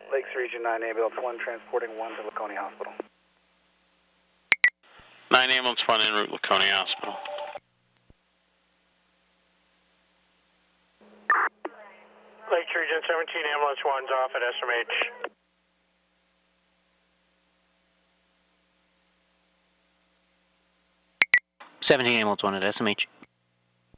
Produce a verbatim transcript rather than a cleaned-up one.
Lakes Region nine Ambulance one transporting one to Laconia Hospital. nine Ambulance one en route Laconia Hospital. Lakes Region seventeen Ambulance one's off at S M H. seventeen Ambulance one at S M H.